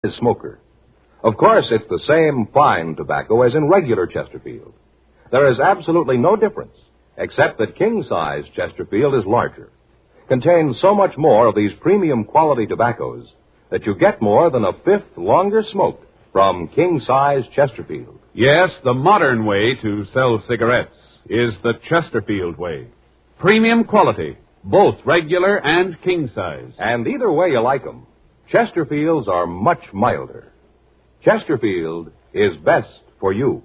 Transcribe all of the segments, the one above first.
smoker. Of course, it's the same fine tobacco as in regular Chesterfield. There is absolutely no difference, except that king-size Chesterfield is larger, contains so much more of these premium quality tobaccos that you get more than a fifth longer smoked from king-size Chesterfield. Yes, the modern way to sell cigarettes is the Chesterfield way. Premium quality, both regular and king-size. And either way you like them, Chesterfields are much milder. Chesterfield is best for you.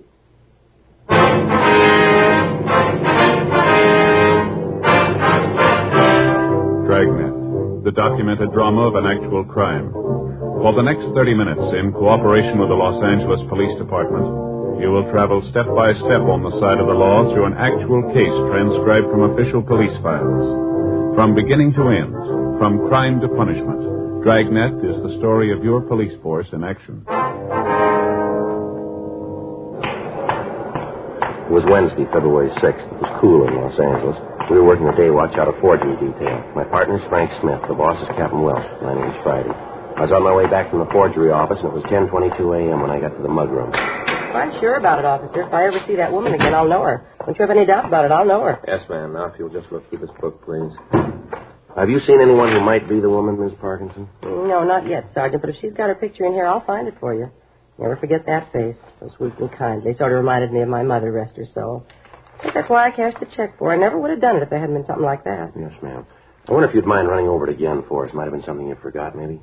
Dragnet, the documented drama of an actual crime. For the next 30 minutes, in cooperation with the Los Angeles Police Department, you will travel step by step on the side of the law through an actual case transcribed from official police files. From beginning to end, from crime to punishment, Dragnet is the story of your police force in action. It was Wednesday, February 6th. It was cool in Los Angeles. We were working a day watch out of forgery detail. My partner's Frank Smith. The boss is Captain Welch. My name's Friday. I was on my way back from the forgery office, and it was 10:22 a.m. when I got to the mug room. I'm sure about it, officer. If I ever see that woman again, I'll know her. Don't you have any doubt about it, I'll know her. Yes, ma'am. Now, if you'll just look through this book, please. Have you seen anyone who might be the woman, Miss Parkinson? No, not yet, Sergeant, but if she's got her picture in here, I'll find it for you. Never forget that face. So sweet and kind. They sort of reminded me of my mother, rest her soul. I think that's why I cashed the check for her. I never would have done it if there hadn't been something like that. Yes, ma'am. I wonder if you'd mind running over it again for us. Might have been something you forgot, maybe.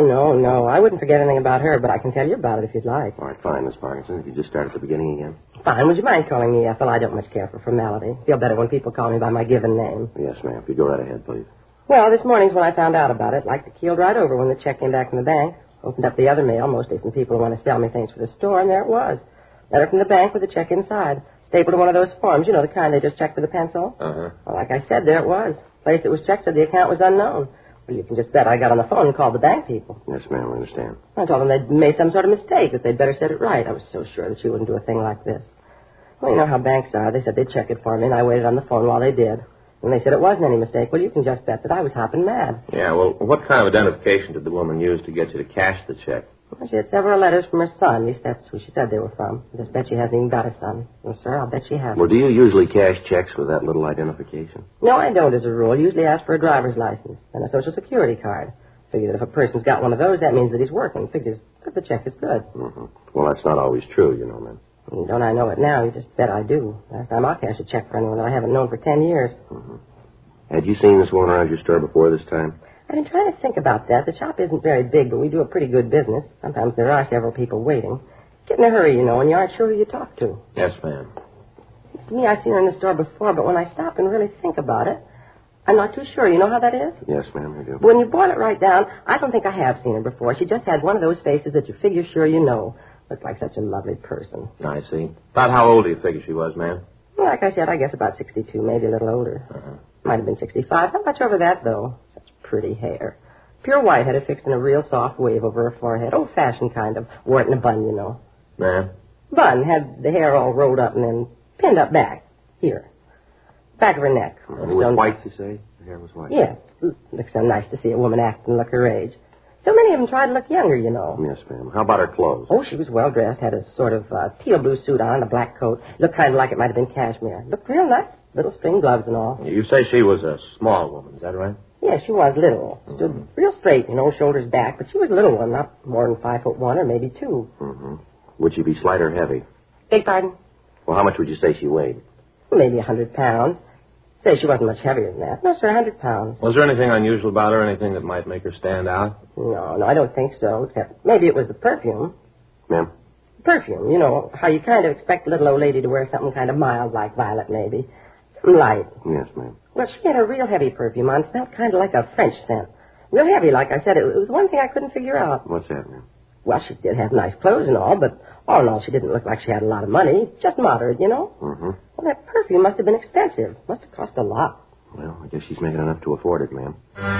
No. I wouldn't forget anything about her, but I can tell you about it if you'd like. All right, fine, Miss Parkinson. If you just start at the beginning again. Fine. Would you mind calling me Ethel? I don't much care for formality. Feel better when people call me by my given name. Yes, ma'am. If you go right ahead, please. Well, this morning's when I found out about it. Like the keeled right over when the check came back from the bank. Opened up the other mail, mostly from people who want to sell me things for the store, and there it was. Letter from the bank with a check inside. Stapled to one of those forms, you know, the kind they just check with a pencil. Uh-huh. Well, like I said, there it was. Place that was checked said the account was unknown. Well, you can just bet I got on the phone and called the bank people. Yes, ma'am, I understand. I told them they'd made some sort of mistake, that they'd better set it right. I was so sure that she wouldn't do a thing like this. Well, you know how banks are. They said they'd check it for me, and I waited on the phone while they did. And they said it wasn't any mistake. Well, you can just bet that I was hopping mad. Yeah, well, what kind of identification did the woman use to get you to cash the check? Well, she had several letters from her son. At least that's who she said they were from. I just bet she hasn't even got a son. Well, sir, I'll bet she hasn't. Well, do you usually cash checks with that little identification? No, I don't, as a rule. Usually ask for a driver's license and a Social Security card. Figure that if a person's got one of those, that means that he's working. Figures that the check is good. Mm-hmm. Well, that's not always true, you know, ma'am. Don't I know it now? You just bet I do. Last time I'll cash a check for anyone that I haven't known for 10 years. Mm-hmm. Had you seen this woman around your store before this time? I've been trying to think about that. The shop isn't very big, but we do a pretty good business. Sometimes there are several people waiting. Get in a hurry, you know, and you aren't sure who you talk to. Yes, ma'am. Seems to me I've seen her in the store before, but when I stop and really think about it, I'm not too sure. You know how that is? Yes, ma'am, I do. When you boil it right down, I don't think I have seen her before. She just had one of those faces that you figure sure you know. Looked like such a lovely person. I see. About how old do you figure she was, ma'am? Well, like I said, I guess about 62, maybe a little older. Uh-huh. Might have been 65. Not much over that, though. Such pretty hair. Pure white, had it fixed in a real soft wave over her forehead. Old-fashioned kind of. Wore it in a bun, you know. Ma'am? Bun. Had the hair all rolled up and then pinned up back. Here. Back of her neck. It was white, you say? The hair was white? Yes. Looks so nice to see a woman act and look her age. So many of them try to look younger, you know. Yes, ma'am. How about her clothes? Oh, she was well-dressed. Had a sort of teal blue suit on, a black coat. Looked kind of like it might have been cashmere. Looked real nice. Little string gloves and all. You say she was a small woman, is that right? Yeah, she was little. Stood real straight, you know, shoulders back. But she was a little one, not more than 5'1" or maybe 2. Mm-hmm. Would she be slight or heavy? Beg pardon? Well, how much would you say she weighed? Maybe 100 pounds. Say she wasn't much heavier than that. No, sir, 100 pounds. Was there anything unusual about her, anything that might make her stand out? No, I don't think so, except maybe it was the perfume. Ma'am? Perfume, you know, how you kind of expect a little old lady to wear something kind of mild like violet, maybe. Something light. Yes, ma'am. Well, she had a real heavy perfume on. Smelled kind of like a French scent. Real heavy, like I said. It was one thing I couldn't figure out. What's that, ma'am? Well, she did have nice clothes and all, but all in all, she didn't look like she had a lot of money. Just moderate, you know? Mm-hmm. Well, that perfume must have been expensive. Must have cost a lot. Well, I guess she's making enough to afford it, ma'am.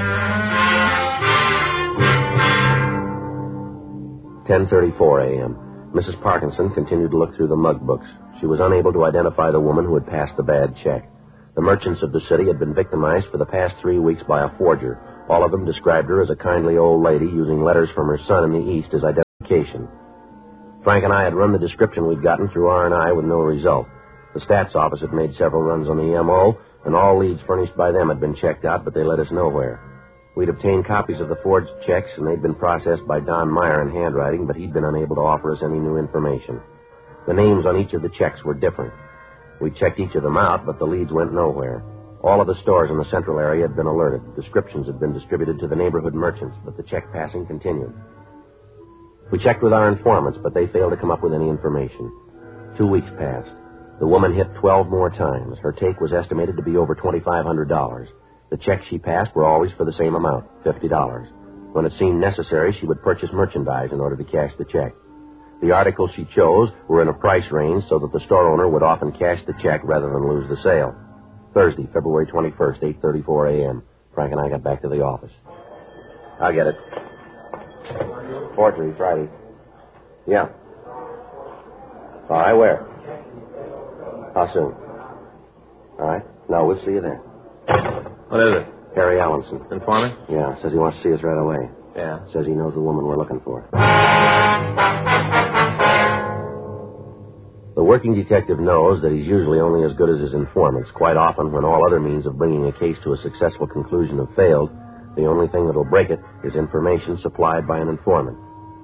10:34 a.m. Mrs. Parkinson continued to look through the mug books. She was unable to identify the woman who had passed the bad check. The merchants of the city had been victimized for the past 3 weeks by a forger. All of them described her as a kindly old lady using letters from her son in the East as identification. Vacation. Frank and I had run the description we'd gotten through R&I with no result. The stats office had made several runs on the MO, and all leads furnished by them had been checked out, but they led us nowhere. We'd obtained copies of the forged checks, and they'd been processed by Don Meyer in handwriting, but he'd been unable to offer us any new information. The names on each of the checks were different. We checked each of them out, but the leads went nowhere. All of the stores in the central area had been alerted. Descriptions had been distributed to the neighborhood merchants, but the check passing continued. We checked with our informants, but they failed to come up with any information. 2 weeks passed. The woman hit 12 more times. Her take was estimated to be over $2,500. The checks she passed were always for the same amount, $50. When it seemed necessary, she would purchase merchandise in order to cash the check. The articles she chose were in a price range so that the store owner would often cash the check rather than lose the sale. Thursday, February 21st, 8:34 a.m. Frank and I got back to the office. I'll get it. Forgery, Friday. Yeah. All right, where? How soon? All right. No, we'll see you there. What is it? Harry Allenson. Informant? Yeah, says he wants to see us right away. Yeah. Says he knows the woman we're looking for. The working detective knows that he's usually only as good as his informants. Quite often, when all other means of bringing a case to a successful conclusion have failed, the only thing that'll break it is information supplied by an informant.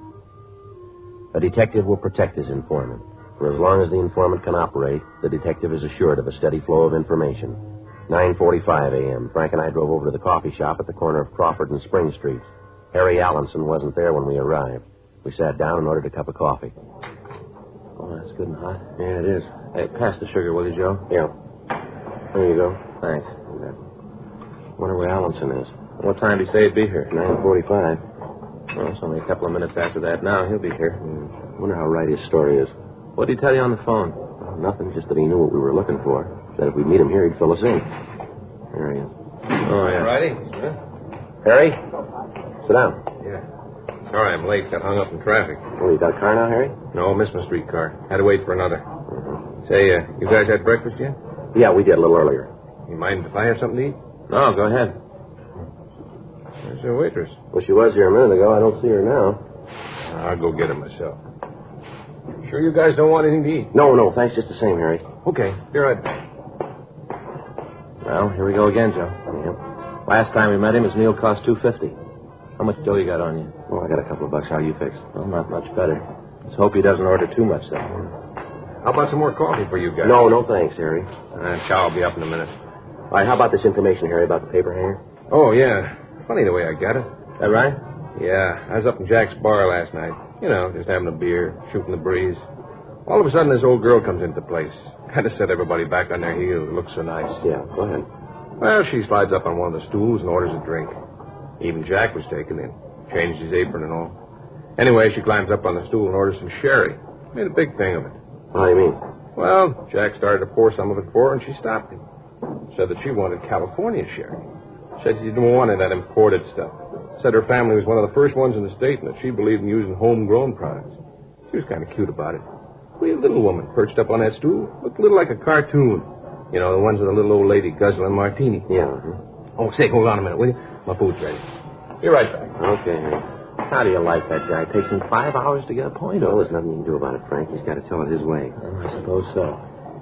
A detective will protect his informant. For as long as the informant can operate, the detective is assured of a steady flow of information. 9:45 a.m. Frank and I drove over to the coffee shop at the corner of Crawford and Spring Streets. Harry Allenson wasn't there when we arrived. We sat down and ordered a cup of coffee. Oh, that's good and hot. Yeah, it is. Hey, pass the sugar, will you, Joe? Yeah. There you go. Thanks. Wonder where Allenson is. What time did he say he'd be here? 9:45. Well, it's only a couple of minutes after that now. He'll be here. Wonder how right his story is. What did he tell you on the phone? Well, nothing, just that he knew what we were looking for. Said if we meet him here, he'd fill us in. There he is. Oh, yeah. Righty. Harry? Sit down. Yeah. Sorry I'm late. Got hung up in traffic. Oh, you got a car now, Harry? No, missed my streetcar. Had to wait for another. Say, you guys had breakfast yet? Yeah, we did a little earlier. You mind if I have something to eat? No, go ahead. Where's the waitress? Well, she was here a minute ago. I don't see her now. I'll go get her myself. Sure you guys don't want anything to eat? No, thanks just the same, Harry. Okay, be right back. Well, here we go again, Joe. Yeah. Last time we met him, his meal cost $2.50. How much dough you got on you? Well, I got a couple of bucks. How you fixed? Well, not much better. Let's hope he doesn't order too much, though. How about some more coffee for you guys? No, thanks, Harry. Chow will be up in a minute. All right, how about this information, Harry, about the paper hanger? Oh, yeah. Funny the way I got it. That right? Yeah, I was up in Jack's bar last night. You know, just having a beer, shooting the breeze. All of a sudden, this old girl comes into place. Kind of set everybody back on their heels. It looks so nice. Yeah, go ahead. Well, she slides up on one of the stools and orders a drink. Even Jack was taken in. Changed his apron and all. Anyway, she climbs up on the stool and orders some sherry. Made a big thing of it. How do you mean? Well, Jack started to pour some of it for her, and she stopped him. Said that she wanted California sherry. Said she didn't want that imported stuff. Said her family was one of the first ones in the state and that she believed in using homegrown products. She was kind of cute about it. Wee little woman perched up on that stool. Looked a little like a cartoon. You know, the ones with the little old lady guzzling martini. Yeah. Oh, say, hold on a minute, will you? My food's ready. Be right back. Okay, Harry. How do you like that guy? It takes him 5 hours to get a point Well, over. there's nothing you can do about it, Frank. He's got to tell it his way. Well, I suppose so.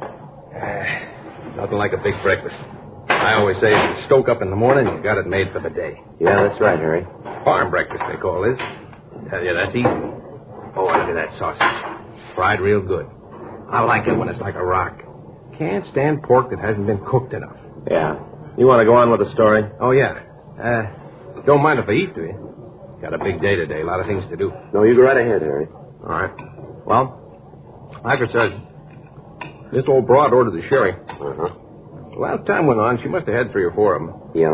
Nothing like a big breakfast. I always say if you stoke up in the morning, you got it made for the day. Yeah, that's right, Harry. Farm breakfast, they call this. Tell you, that's easy. Oh, look at that sausage. Fried real good. I like it when it's like a rock. Can't stand pork that hasn't been cooked enough. Yeah. You want to go on with the story? Oh, yeah. Don't mind if I eat, do you? Got a big day today. A lot of things to do. No, you go right ahead, Harry. All right. Well, like I said, this old broad ordered the sherry. Uh-huh. Well, as time went on, she must have had 3 or 4 of them. Yeah.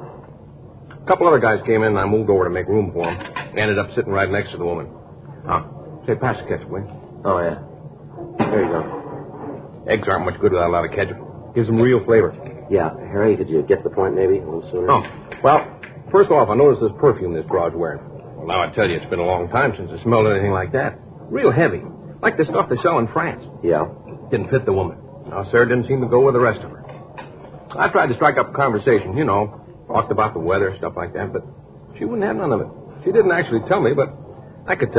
A couple other guys came in, and I moved over to make room for them. Ended up sitting right next to the woman. Say, pass the ketchup, will you? Oh, yeah. There you go. Eggs aren't much good without a lot of ketchup. Gives them real flavor. Yeah, Harry, could you get to the point maybe a little sooner? Oh, well, first off, I noticed this perfume this broad's wearing. Well, now I tell you, it's been a long time since I smelled anything like that. Real heavy. Like the stuff they sell in France. Yeah. Didn't fit the woman. No, sir, didn't seem to go with the rest of her. I tried to strike up a conversation, you know, talked about the weather, stuff like that, but she wouldn't have none of it. She didn't actually tell me, but I could tell the way she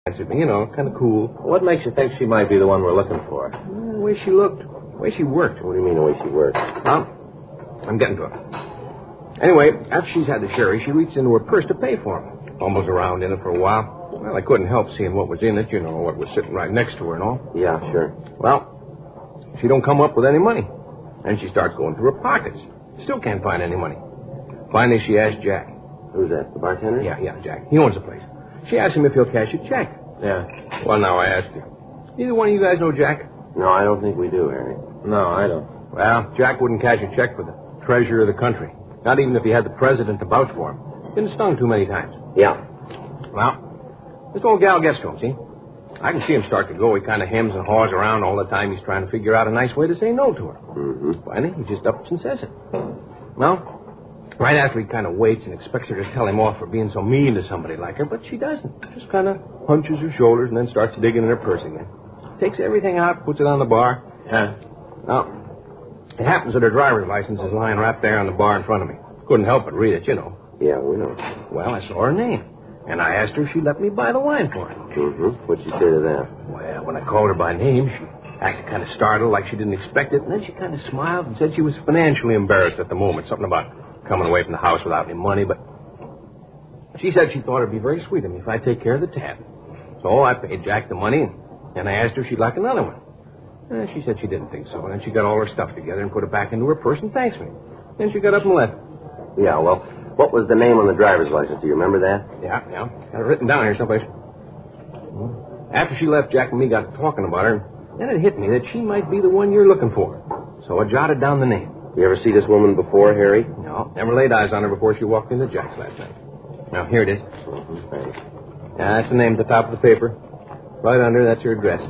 answered me, kind of cool. What makes you think she might be the one we're looking for? The way she looked, the way she worked. What do you mean the way she worked? Well, I'm getting to it. Anyway, after she's had the sherry, she reached into her purse to pay for him. Fumbles around in it for a while. Well, I couldn't help seeing what was in it, what was sitting right next to her and all. Yeah, sure. Well, she don't come up with any money. And she starts going through her pockets. Still can't find any money. Finally, she asked Jack. Who's that, the bartender? Yeah, Jack. He owns the place. She asked him if he'll cash a check. Yeah. Well, now I ask you. Neither one of you guys know Jack? No, I don't think we do, Harry. No, I don't. Well, Jack wouldn't cash a check for the treasurer of the country. Not even if he had the president to vouch for him. Been stung too many times. Yeah. Well, this old gal gets to him, see? I can see him start to go. He kind of hems and haws around all the time. He's trying to figure out a nice way to say no to her. Mm-hmm. Finally, he just ups and says it. Well, right after he kind of waits and expects her to tell him off for being so mean to somebody like her, but she doesn't. Just kind of hunches her shoulders and then starts digging in her purse again. Takes everything out, puts it on the bar. Yeah. Now, it happens that her driver's license is lying right there on the bar in front of me. Couldn't help but read it, Yeah, we know. Well, I saw her name. And I asked her if she'd let me buy the wine for her. Mm-hmm. What'd she say to that? Well, when I called her by name, she acted kind of startled, like she didn't expect it. And then she kind of smiled and said she was financially embarrassed at the moment. Something about coming away from the house without any money. But she said she thought it'd be very sweet of me if I'd take care of the tab. So I paid Jack the money, and I asked her if she'd like another one. And she said she didn't think so. And then she got all her stuff together and put it back into her purse and thanked me. Then she got up and left. Yeah, well, what was the name on the driver's license? Do you remember that? Yeah. Got it written down here someplace. After she left, Jack and me got talking about her. Then it hit me that she might be the one you're looking for. So I jotted down the name. You ever see this woman before, Harry? No, never laid eyes on her before she walked into Jack's last night. Now, here it is. Mm-hmm. Thanks. Yeah, that's the name at the top of the paper. Right under, that's her address.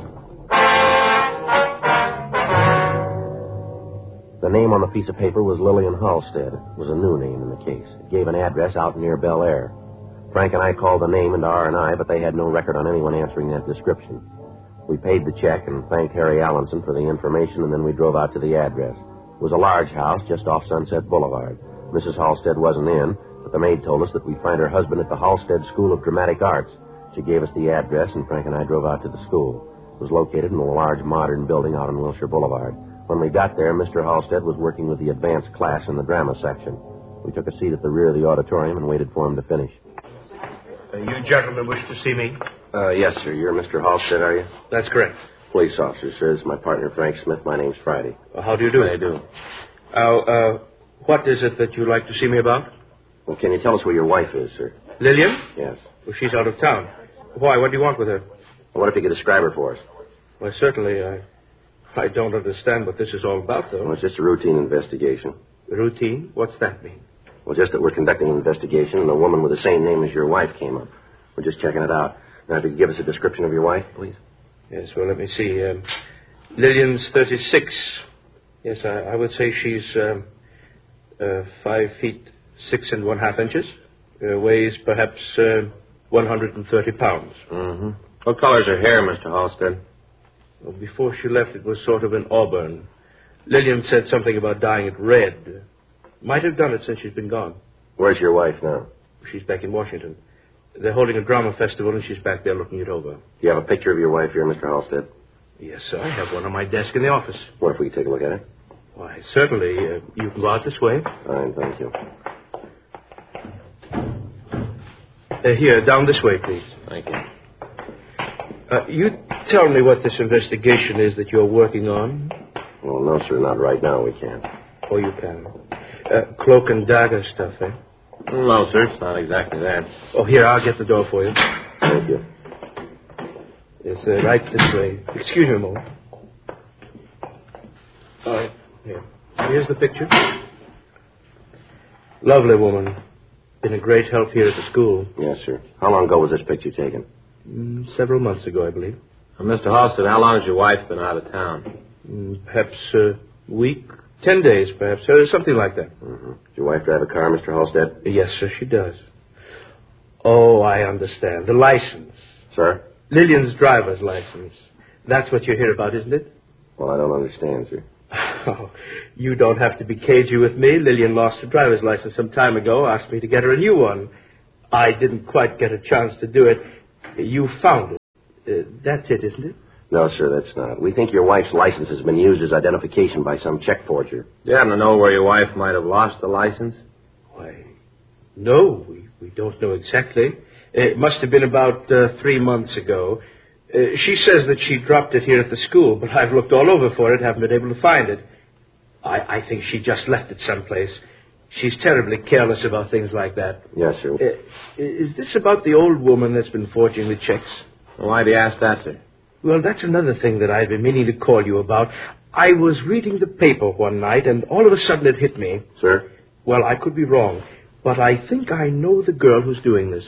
The name on the piece of paper was Lillian Halstead. It was a new name in the case. It gave an address out near Bel Air. Frank and I called the name into R&I, but they had no record on anyone answering that description. We paid the check and thanked Harry Allenson for the information, and then we drove out to the address. It was a large house just off Sunset Boulevard. Mrs. Halstead wasn't in, but the maid told us that we'd find her husband at the Halstead School of Dramatic Arts. She gave us the address, and Frank and I drove out to the school. It was located in a large modern building out on Wilshire Boulevard. When we got there, Mr. Halstead was working with the advanced class in the drama section. We took a seat at the rear of the auditorium and waited for him to finish. You gentlemen wish to see me? Yes, sir. You're Mr. Halstead, are you? That's correct. Police officer, sir. This is my partner, Frank Smith. My name's Friday. Well, how do you do? I do. What is it that you'd like to see me about? Well, can you tell us where your wife is, sir? Lillian? Yes. Well, she's out of town. Why? What do you want with her? What if you could describe her for us? Well, certainly, I don't understand what this is all about, though. Well, it's just a routine investigation. Routine? What's that mean? Well, just that we're conducting an investigation and a woman with the same name as your wife came up. We're just checking it out. Now, if you could give us a description of your wife, please. Yes, well, let me see. Lillian's 36. Yes, I would say she's 5 feet 6 1/2 inches. Weighs perhaps 130 pounds. Mm-hmm. What color's her hair, Mr. Halstead? Well, before she left, it was sort of an auburn. Lillian said something about dyeing it red. Might have done it since she's been gone. Where's your wife now? She's back in Washington. They're holding a drama festival, and she's back there looking it over. Do you have a picture of your wife here, Mr. Halstead? Yes, sir. I have one on my desk in the office. What if we could take a look at it? Why, certainly. You can go out this way. Fine, thank you. Here, down this way, please. Thank you. You tell me what this investigation is that you're working on. Well, no, sir, not right now. We can't. Oh, you can. Cloak and dagger stuff, eh? No, sir, it's not exactly that. Oh, here, I'll get the door for you. Thank you. Yes, right this way. Excuse me a moment. All right, here. Here's the picture. Lovely woman. Been a great help here at the school. Yes, sir. How long ago was this picture taken? Several months ago, I believe. Mr. Halstead, how long has your wife been out of town? Perhaps a week, 10 days, perhaps. Something like that. Mm-hmm. Does your wife drive a car, Mr. Halstead? Yes, sir, she does. Oh, I understand. The license. Sir? Lillian's driver's license. That's what you're here about, isn't it? Well, I don't understand, sir. Oh, you don't have to be cagey with me. Lillian lost her driver's license some time ago, asked me to get her a new one. I didn't quite get a chance to do it. You found it. That's it, isn't it? No, sir, that's not. We think your wife's license has been used as identification by some check forger. You happen to know where your wife might have lost the license? Why, no, we don't know exactly. It must have been about 3 months ago. She says that she dropped it here at the school, but I've looked all over for it, haven't been able to find it. I think she just left it someplace. She's terribly careless about things like that. Yes, sir. Is this about the old woman that's been forging the checks? Why do you ask that, sir? Well, that's another thing that I've been meaning to call you about. I was reading the paper one night, and all of a sudden it hit me. Sir? Well, I could be wrong, but I think I know the girl who's doing this.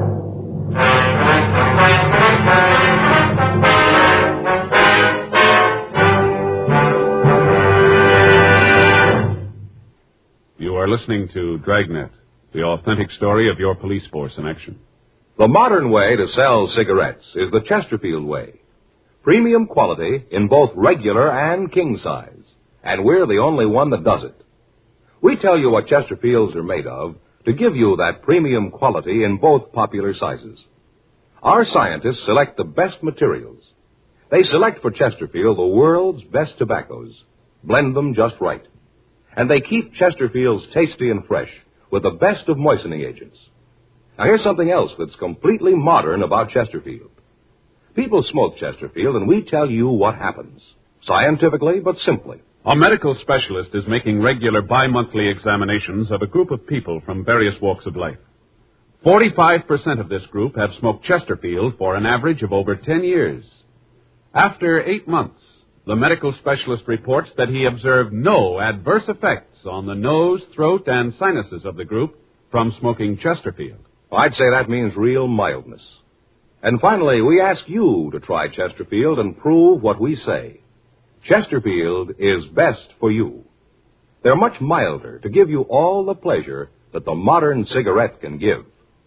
You are listening to Dragnet, the authentic story of your police force in action. The modern way to sell cigarettes is the Chesterfield way. Premium quality in both regular and king size. And we're the only one that does it. We tell you what Chesterfields are made of to give you that premium quality in both popular sizes. Our scientists select the best materials. They select for Chesterfield the world's best tobaccos, blend them just right. And they keep Chesterfields tasty and fresh with the best of moistening agents. Now here's something else that's completely modern about Chesterfield. People smoke Chesterfield, and we tell you what happens. Scientifically, but simply. A medical specialist is making regular bi-monthly examinations of a group of people from various walks of life. 45% of this group have smoked Chesterfield for an average of over 10 years. After 8 months, the medical specialist reports that he observed no adverse effects on the nose, throat, and sinuses of the group from smoking Chesterfield. I'd say that means real mildness. And finally, we ask you to try Chesterfield and prove what we say. Chesterfield is best for you. They're much milder to give you all the pleasure that the modern cigarette can give.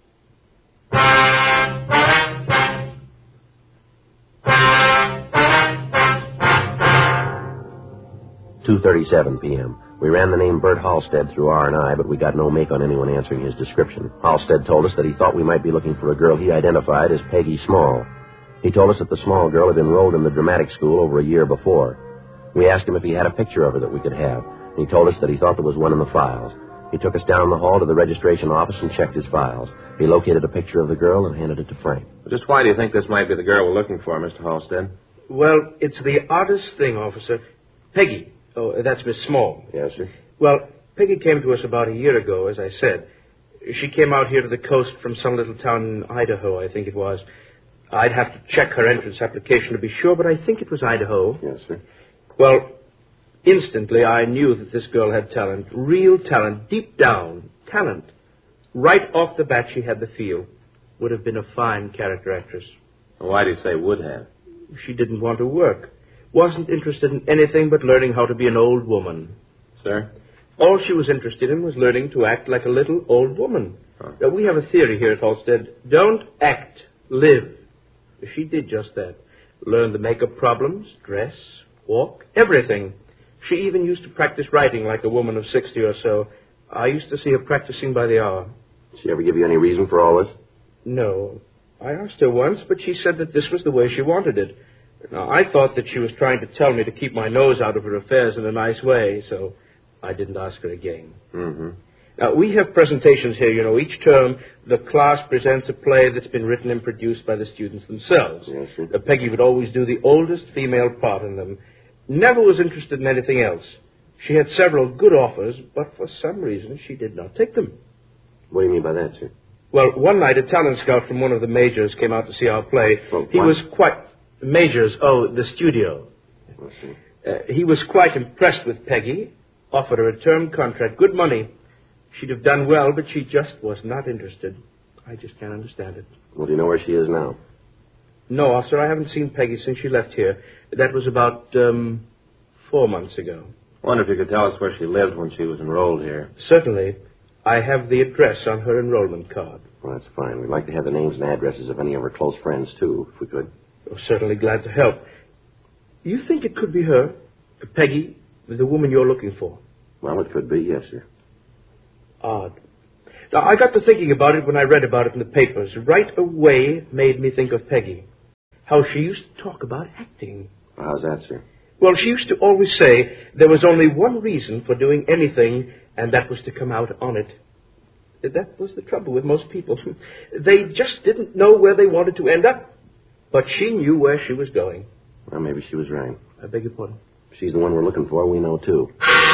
2:37 p.m. We ran the name Bert Halstead through R&I, but we got no make on anyone answering his description. Halstead told us that he thought we might be looking for a girl he identified as Peggy Small. He told us that the Small girl had enrolled in the dramatic school over a year before. We asked him if he had a picture of her that we could have, and he told us that he thought there was one in the files. He took us down the hall to the registration office and checked his files. He located a picture of the girl and handed it to Frank. Just why do you think this might be the girl we're looking for, Mr. Halstead? Well, it's the oddest thing, officer. Peggy. Oh, that's Miss Small. Yes, sir. Well, Peggy came to us about a year ago, as I said. She came out here to the coast from some little town in Idaho, I think it was. I'd have to check her entrance application to be sure, but I think it was Idaho. Yes, sir. Well, instantly I knew that this girl had talent, real talent, deep down, talent. Right off the bat she had the feel. Would have been a fine character actress. Why do you say would have? She didn't want to work. Wasn't interested in anything but learning how to be an old woman. Sir? All she was interested in was learning to act like a little old woman. Now, we have a theory here at Halstead. Don't act, live. She did just that. Learned the makeup problems, dress, walk, everything. She even used to practice writing like a woman of 60 or so. I used to see her practicing by the hour. Did she ever give you any reason for all this? No. I asked her once, but she said that this was the way she wanted it. Now, I thought that she was trying to tell me to keep my nose out of her affairs in a nice way, so I didn't ask her again. Mm-hmm. Now, we have presentations here, you know. Each term, the class presents a play that's been written and produced by the students themselves. Yes, sir. Peggy would always do the oldest female part in them. Never was interested in anything else. She had several good offers, but for some reason she did not take them. What do you mean by that, sir? Well, one night a talent scout from one of the majors came out to see our play. Well, He what? was quite... Majors, the studio. Let's see. He was quite impressed with Peggy, offered her a term contract, good money. She'd have done well, but she just was not interested. I just can't understand it. Well, do you know where she is now? No, officer, I haven't seen Peggy since she left here. That was about 4 months ago. I wonder if you could tell us where she lived when she was enrolled here. Certainly. I have the address on her enrollment card. Well, that's fine. We'd like to have the names and addresses of any of her close friends, too, if we could. Oh, certainly glad to help. You think it could be her, Peggy, the woman you're looking for? Well, it could be, yes, sir. Odd. Now, I got to thinking about it when I read about it in the papers. Right away, it made me think of Peggy. how she used to talk about acting. How's that, sir? Well, she used to always say there was only one reason for doing anything, and that was to come out on it. That was the trouble with most people. They just didn't know where they wanted to end up. But she knew where she was going. Well, maybe she was right. I beg your pardon? If she's the one we're looking for, we know, too.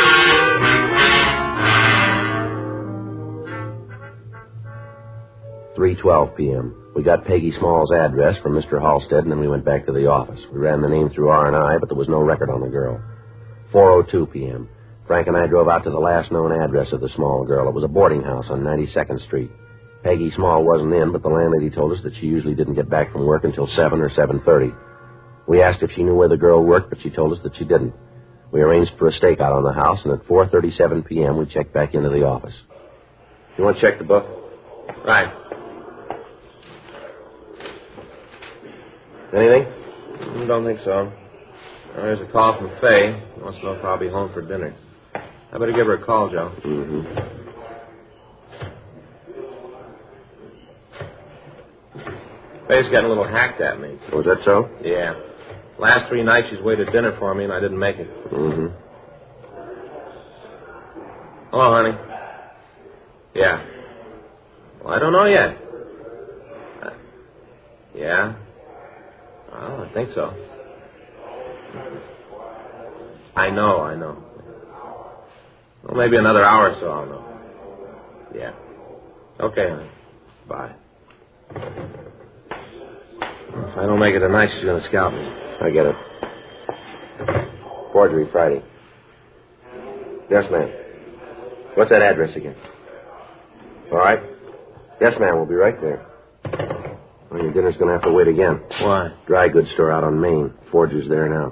3:12 p.m. We got Peggy Small's address from Mr. Halstead, and then we went back to the office. We ran the name through R&I, but there was no record on the girl. 4:02 p.m. Frank and I drove out to the last known address of the Small girl. It was a boarding house on 92nd Street. Peggy Small wasn't in, but the landlady told us that she usually didn't get back from work until 7 or 7:30. We asked if she knew where the girl worked, but she told us that she didn't. We arranged for a stakeout on the house, and at 4:37 p.m. we checked back into the office. You want to check the book? Right. Anything? Don't think so. There's a call from Faye. Wants to know if I'll be home for dinner. I better give her a call, Joe. Mm-hmm. Faye's getting a little hacked at me. Was that so? Yeah. Last 3 nights she's waited dinner for me and I didn't make it. Mm-hmm. Hello, honey. Yeah. Well, I don't know yet. Yeah. Well, I think so. I know. Well, maybe another hour or so I'll know. Yeah. Okay, honey. Bye. If I don't make it tonight, she's going to scalp me. I get it. Forgery Friday. Yes, ma'am. What's that address again? All right. Yes, ma'am. We'll be right there. Well, your dinner's going to have to wait again. Why? Dry goods store out on Main. Forger's there now.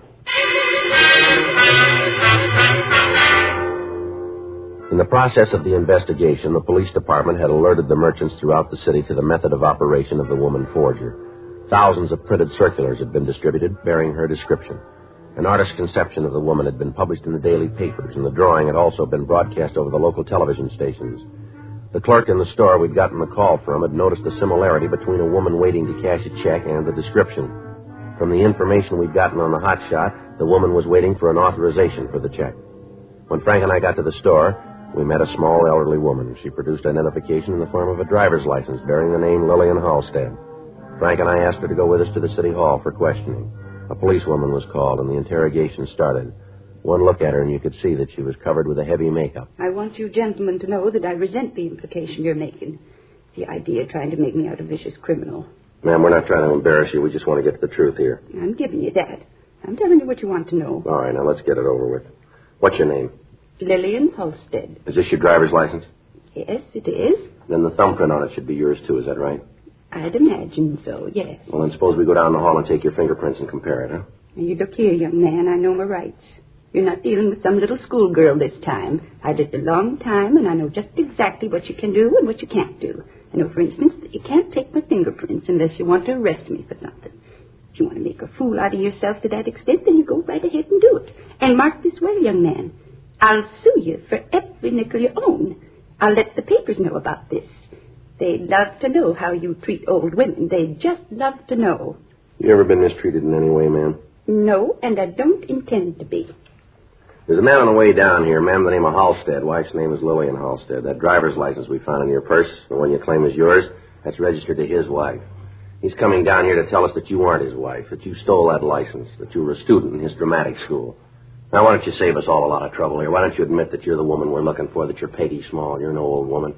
In the process of the investigation, the police department had alerted the merchants throughout the city to the method of operation of the woman forger. Thousands of printed circulars had been distributed bearing her description. An artist's conception of the woman had been published in the daily papers, and the drawing had also been broadcast over the local television stations. The clerk in the store we'd gotten the call from had noticed a similarity between a woman waiting to cash a check and the description. From the information we'd gotten on the hot shot, the woman was waiting for an authorization for the check. When Frank and I got to the store, we met a small elderly woman. She produced identification in the form of a driver's license bearing the name Lillian Halstead. Frank and I asked her to go with us to the city hall for questioning. A policewoman was called, and the interrogation started. One look at her, and you could see that she was covered with a heavy makeup. I want you gentlemen to know that I resent the implication you're making. The idea of trying to make me out a vicious criminal. Ma'am, we're not trying to embarrass you. We just want to get to the truth here. I'm giving you that. I'm telling you what you want to know. All right, now let's get it over with. What's your name? Lillian Halstead. Is this your driver's license? Yes, it is. Then the thumbprint on it should be yours, too. Is that right? I'd imagine so, yes. Well, then suppose we go down the hall and take your fingerprints and compare it, huh? Now, you look here, young man. I know my rights. You're not dealing with some little schoolgirl this time. I did it a long time, and I know just exactly what you can do and what you can't do. I know, for instance, that you can't take my fingerprints unless you want to arrest me for something. If you want to make a fool out of yourself to that extent, then you go right ahead and do it. And mark this way, young man. I'll sue you for every nickel you own. I'll let the papers know about this. They love to know how you treat old women. They just love to know. You ever been mistreated in any way, ma'am? No, and I don't intend to be. There's a man on the way down here, ma'am, the name of Halstead. Wife's name is Lillian Halstead. That driver's license we found in your purse, the one you claim is yours, that's registered to his wife. He's coming down here to tell us that you weren't his wife, that you stole that license, that you were a student in his dramatic school. Now, why don't you save us all a lot of trouble here? Why don't you admit that you're the woman we're looking for, that you're Peggy Small, you're no old woman?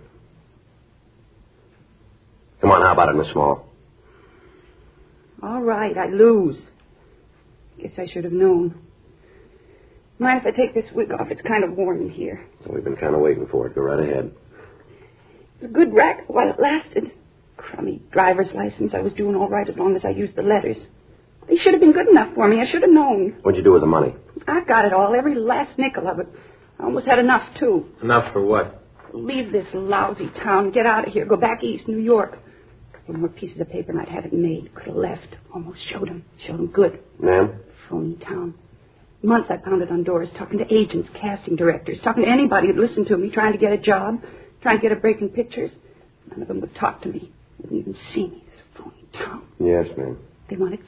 Come on, how about it, Miss Small? All right, I lose. Guess I should have known. Mind if I take this wig off? It's kind of warm in here. So we've been kind of waiting for it. Go right ahead. It was a good racket while it lasted. Crummy driver's license. I was doing all right as long as I used the letters. They should have been good enough for me. I should have known. What'd you do with the money? I got it all, every last nickel of it. I almost had enough, too. Enough for what? Leave this lousy town, get out of here, go back east, New York. A couple more pieces of paper and I'd have it made. Could have left. Almost showed him good. Ma'am? Phony town. Months I pounded on doors, talking to agents, casting directors, talking to anybody who'd listen to me, trying to get a job, trying to get a break in pictures. None of them would talk to me. Wouldn't even see me. This phony town. Yes, ma'am. They wanted